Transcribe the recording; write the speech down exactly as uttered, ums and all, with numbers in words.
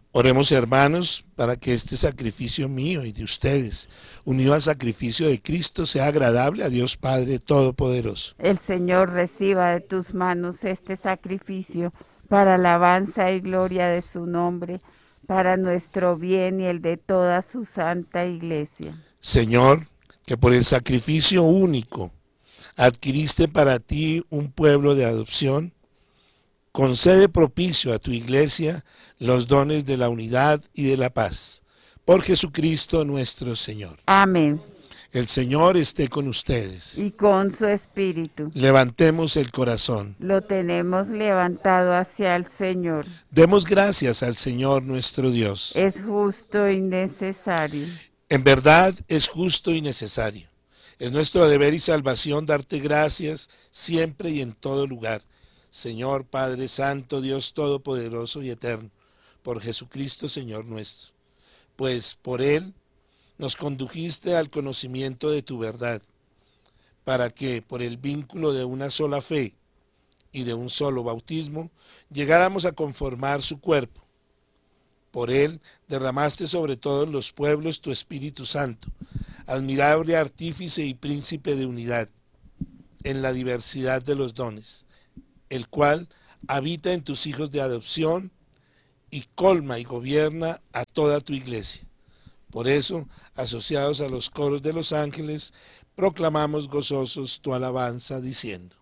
Oremos, hermanos, para que este sacrificio mío y de ustedes, unido al sacrificio de Cristo, sea agradable a Dios Padre Todopoderoso. El Señor reciba de tus manos este sacrificio para alabanza y gloria de su nombre, para nuestro bien y el de toda su santa iglesia. Señor, que por el sacrificio único adquiriste para ti un pueblo de adopción, concede propicio a tu iglesia los dones de la unidad y de la paz. Por Jesucristo nuestro Señor. Amén. El Señor esté con ustedes. Y con su espíritu. Levantemos el corazón. Lo tenemos levantado hacia el Señor. Demos gracias al Señor nuestro Dios. Es justo y necesario. En verdad es justo y necesario. Es nuestro deber y salvación darte gracias siempre y en todo lugar. Señor Padre Santo, Dios Todopoderoso y Eterno, por Jesucristo Señor nuestro. Pues por Él nos condujiste al conocimiento de tu verdad, para que por el vínculo de una sola fe y de un solo bautismo, llegáramos a conformar su cuerpo. Por Él derramaste sobre todos los pueblos tu Espíritu Santo, admirable artífice y príncipe de unidad, en la diversidad de los dones, el cual habita en tus hijos de adopción y colma y gobierna a toda tu iglesia. Por eso, asociados a los coros de los ángeles, proclamamos gozosos tu alabanza diciendo: